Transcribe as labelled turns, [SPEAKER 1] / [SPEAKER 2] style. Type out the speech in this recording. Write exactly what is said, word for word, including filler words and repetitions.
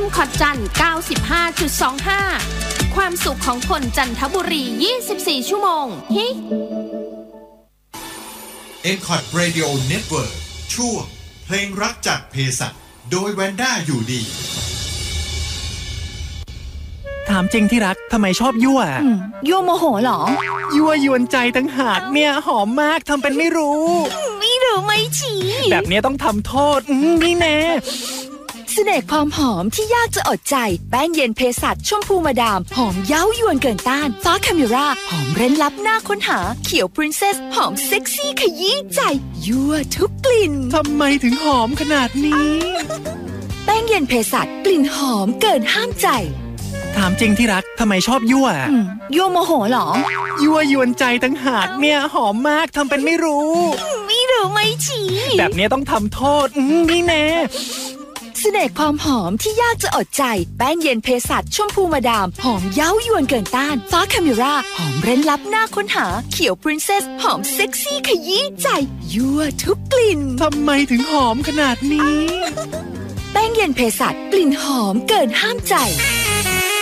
[SPEAKER 1] M คอตจัน เก้าสิบห้าจุดสองห้า ความสุขของคนจันทบุรียี่สิบสี่ชั่วโมงฮิ
[SPEAKER 2] เอ็ม คอต Radio Network ช่วงเพลงรักจากเภสัชโดยแวนด้าอยู่ดี
[SPEAKER 3] ถามจริงที่รักทำไมชอบยั่ว
[SPEAKER 4] ยั่วโมโหเหรอ
[SPEAKER 3] ยั่วยวนใจตั้งหากเนี่ยหอมมากทำเป็นไม่รู้
[SPEAKER 4] ไม่รู้ไม่ชี้
[SPEAKER 3] แบบนี้ต้องทำโทษนี่แน่
[SPEAKER 4] เสน่ห์ความหอมที่ยากจะอดใจแป้งเย็นเภสัชชมพูมาดามหอมเย้ายวนเกินต้านฟ้าคาเมราหอมเร้นลับน่าค้นหาเขียวปรินเซสหอมเซ็กซี่ขยี้ใจยั่วทุกกลิ่น
[SPEAKER 3] ทำไมถึงหอมขนาดนี้
[SPEAKER 4] แป้งเย็นเภสัชกลิ่นหอมเกินห้ามใจ
[SPEAKER 3] ถามจริงที่รักทำไมชอบยั่ว
[SPEAKER 4] ยั่วโมโหเหรอ
[SPEAKER 3] ยั่วยวนใจตั้งหากเนี่ยหอมมากทำเป็นไม่รู้
[SPEAKER 4] ไม่รู้ไม่ชี้
[SPEAKER 3] แบบนี้ต้องทำโทษนี่แน่
[SPEAKER 4] เสน่ห์ความหอมที่ยากจะอดใจแป้งเย็นเภสัชชมพูมาดามหอมเย้ายวนเกินต้านฟ้าคาเมราหอมเร้นลับน่าค้นหาเขียวปรินเซสหอมเซ็กซี่ขยี้ใจยั่วทุกกลิ่น
[SPEAKER 3] ทำไมถึงหอมขนาดนี้
[SPEAKER 4] แป้งเย็นเภสัชกลิ่นหอมเกินห้ามใจ